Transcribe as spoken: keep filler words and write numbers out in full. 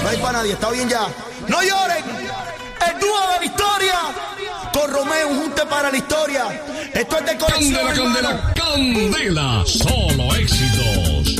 No hay para nadie, está bien ya. ¡No lloren! El dúo de la historia. Con Romeo, un junte para la historia. Esto es de colección. Candela, Candela, Candela. Solo éxitos.